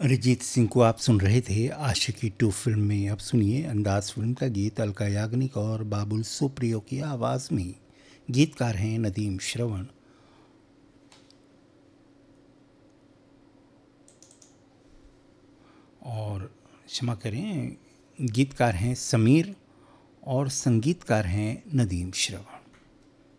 अरिजीत सिंह को आप सुन रहे थे आशिकी 2 फिल्म में। अब सुनिए अंदाज फिल्म का गीत अलका याग्निक और बाबुल सुप्रियो की आवाज़ में। गीतकार हैं नदीम श्रवण। और क्षमा करें, गीतकार हैं समीर और संगीतकार हैं नदीम श्रवण।